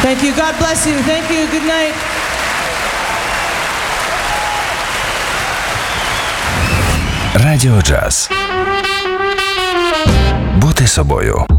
Thank you. God bless you. Thank you. Good night. Радіо Джаз. Бути собою.